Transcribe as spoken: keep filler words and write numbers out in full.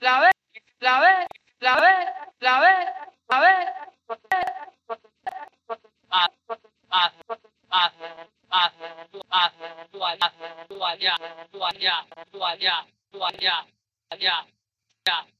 la ve, la ve, la ve, la ve, la ve. Ah, ah, ah, ah, tú, ah, tú allá, tú allá, tú allá, tú allá, tú allá, allá, allá.